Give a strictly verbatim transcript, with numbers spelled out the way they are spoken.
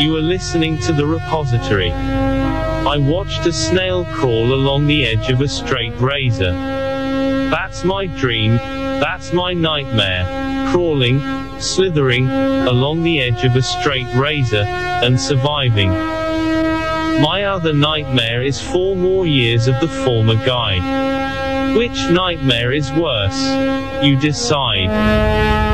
You are listening to The Repository. I watched a snail crawl along the edge of a straight razor. That's my dream, that's my nightmare. Crawling, slithering, along the edge of a straight razor, and surviving. My other nightmare is four more years of the former guide. Which nightmare is worse? You decide.